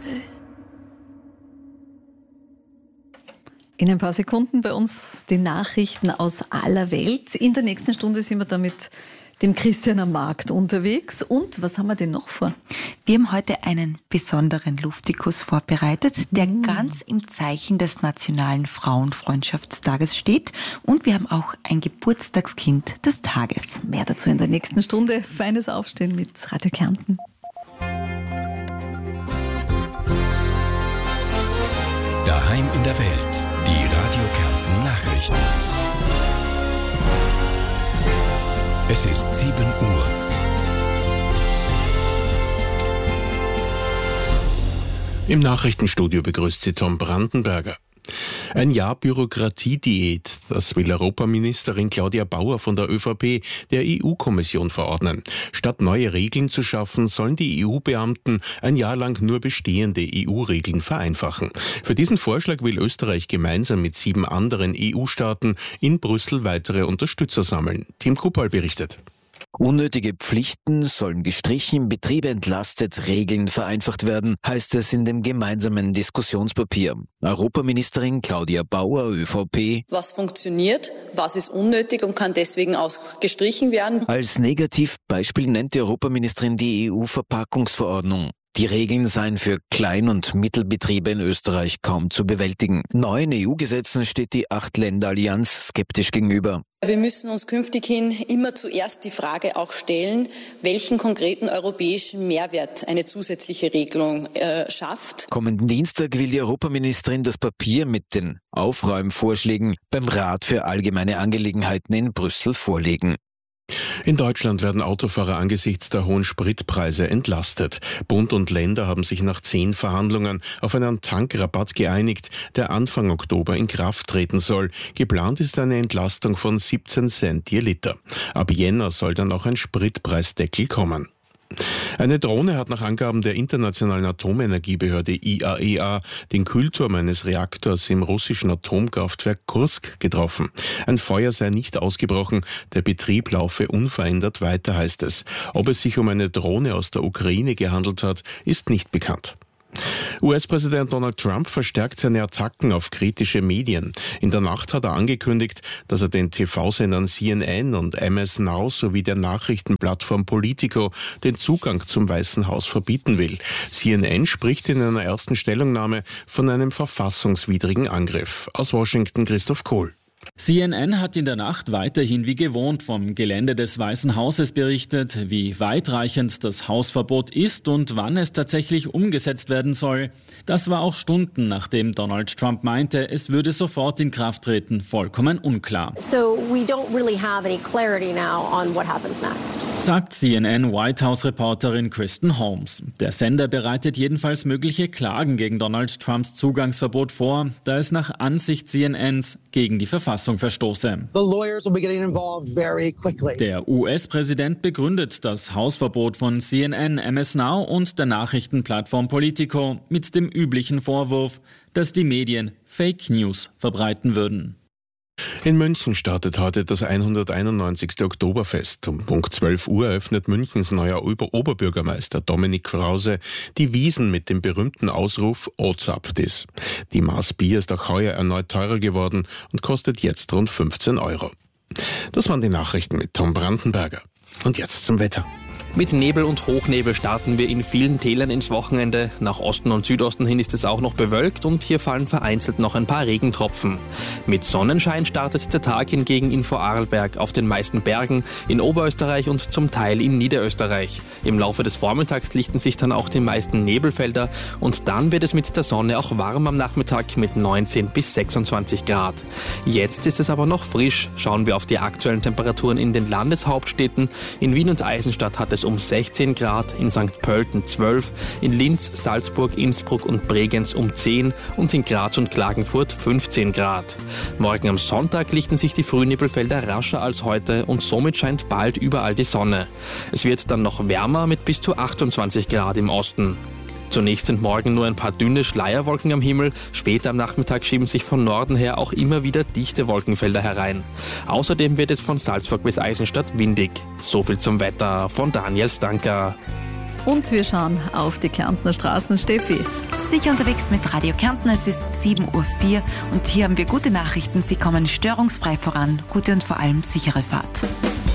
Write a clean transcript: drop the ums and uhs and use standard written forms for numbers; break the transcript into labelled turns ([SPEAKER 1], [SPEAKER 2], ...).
[SPEAKER 1] großartig. In ein paar Sekunden bei uns die Nachrichten aus aller Welt. In der nächsten Stunde sind wir dann mit dem Christian am Markt unterwegs. Und was haben wir denn noch vor?
[SPEAKER 2] Wir haben heute einen besonderen Luftikus vorbereitet, der ganz im Zeichen des Nationalen Frauenfreundschaftstages steht. Und wir haben auch ein Geburtstagskind des Tages.
[SPEAKER 1] Mehr dazu in der nächsten Stunde. Feines Aufstehen mit Radio Kärnten.
[SPEAKER 3] Daheim in der Welt. Die Radio Kärnten Nachrichten. Es ist 7 Uhr. Im Nachrichtenstudio begrüßt Sie Tom Brandenberger. Ein Jahr Bürokratiediät, das will Europaministerin Claudia Bauer von der ÖVP der EU-Kommission verordnen. Statt neue Regeln zu schaffen, sollen die EU-Beamten ein Jahr lang nur bestehende EU-Regeln vereinfachen. Für diesen Vorschlag will Österreich gemeinsam mit 7 anderen EU-Staaten in Brüssel weitere Unterstützer sammeln. Tim Kuppal berichtet.
[SPEAKER 4] Unnötige Pflichten sollen gestrichen, Betriebe entlastet, Regeln vereinfacht werden, heißt es in dem gemeinsamen Diskussionspapier. Europaministerin Claudia Bauer, ÖVP.
[SPEAKER 5] Was funktioniert, was ist unnötig und kann deswegen auch gestrichen werden?
[SPEAKER 4] Als Negativbeispiel nennt die Europaministerin die EU-Verpackungsverordnung. Die Regeln seien für Klein- und Mittelbetriebe in Österreich kaum zu bewältigen. Neuen EU-Gesetzen steht die 8-Länder-Allianz skeptisch gegenüber.
[SPEAKER 5] Wir müssen uns künftig hin immer zuerst die Frage auch stellen, welchen konkreten europäischen Mehrwert eine zusätzliche Regelung schafft.
[SPEAKER 4] Kommenden Dienstag will die Europaministerin das Papier mit den Aufräumvorschlägen beim Rat für allgemeine Angelegenheiten in Brüssel vorlegen.
[SPEAKER 3] In Deutschland werden Autofahrer angesichts der hohen Spritpreise entlastet. Bund und Länder haben sich nach 10 Verhandlungen auf einen Tankrabatt geeinigt, der Anfang Oktober in Kraft treten soll. Geplant ist eine Entlastung von 17 Cent je Liter. Ab Jänner soll dann auch ein Spritpreisdeckel kommen. Eine Drohne hat nach Angaben der Internationalen Atomenergiebehörde IAEA den Kühlturm eines Reaktors im russischen Atomkraftwerk Kursk getroffen. Ein Feuer sei nicht ausgebrochen, der Betrieb laufe unverändert weiter, heißt es. Ob es sich um eine Drohne aus der Ukraine gehandelt hat, ist nicht bekannt. US-Präsident Donald Trump verstärkt seine Attacken auf kritische Medien. In der Nacht hat er angekündigt, dass er den TV-Sendern CNN und MS Now sowie der Nachrichtenplattform Politico den Zugang zum Weißen Haus verbieten will. CNN spricht in einer ersten Stellungnahme von einem verfassungswidrigen Angriff. Aus Washington Christoph Kohl.
[SPEAKER 6] CNN hat in der Nacht weiterhin wie gewohnt vom Gelände des Weißen Hauses berichtet, wie weitreichend das Hausverbot ist und wann es tatsächlich umgesetzt werden soll. Das war auch Stunden, nachdem Donald Trump meinte, es würde sofort in Kraft treten, vollkommen unklar.
[SPEAKER 7] So we don't really have any clarity now on what happens next.
[SPEAKER 6] Sagt CNN White House-Reporterin Kristen Holmes. Der Sender bereitet jedenfalls mögliche Klagen gegen Donald Trumps Zugangsverbot vor, da es nach Ansicht CNNs gegen die Verfassung verstoße. Der US-Präsident begründet das Hausverbot von CNN, MS Now und der Nachrichtenplattform Politico mit dem üblichen Vorwurf, dass die Medien Fake News verbreiten würden.
[SPEAKER 3] In München startet heute das 191. Oktoberfest. Um Punkt 12 Uhr eröffnet Münchens neuer Oberbürgermeister Dominik Krause die Wiesn mit dem berühmten Ausruf "O zapft is". Die Maß Bier ist auch heuer erneut teurer geworden und kostet jetzt rund 15 €. Das waren die Nachrichten mit Tom Brandenberger. Und jetzt zum Wetter.
[SPEAKER 8] Mit Nebel und Hochnebel starten wir in vielen Tälern ins Wochenende. Nach Osten und Südosten hin ist es auch noch bewölkt und hier fallen vereinzelt noch ein paar Regentropfen. Mit Sonnenschein startet der Tag hingegen in Vorarlberg, auf den meisten Bergen, in Oberösterreich und zum Teil in Niederösterreich. Im Laufe des Vormittags lichten sich dann auch die meisten Nebelfelder und dann wird es mit der Sonne auch warm am Nachmittag mit 19 bis 26 Grad. Jetzt ist es aber noch frisch. Schauen wir auf die aktuellen Temperaturen in den Landeshauptstädten. In Wien und Eisenstadt hat es um 16 Grad, in St. Pölten 12, in Linz, Salzburg, Innsbruck und Bregenz um 10 und in Graz und Klagenfurt 15 Grad. Morgen am Sonntag lichten sich die Frühnebelfelder rascher als heute und somit scheint bald überall die Sonne. Es wird dann noch wärmer mit bis zu 28 Grad im Osten. Zunächst sind morgen nur ein paar dünne Schleierwolken am Himmel. Später am Nachmittag schieben sich von Norden her auch immer wieder dichte Wolkenfelder herein. Außerdem wird es von Salzburg bis Eisenstadt windig. So viel zum Wetter von Daniel Stanker.
[SPEAKER 1] Und wir schauen auf die Kärntner Straßen. Steffi.
[SPEAKER 2] Sicher unterwegs mit Radio Kärnten. Es ist 7:04 Uhr und hier haben wir gute Nachrichten. Sie kommen störungsfrei voran. Gute und vor allem sichere Fahrt.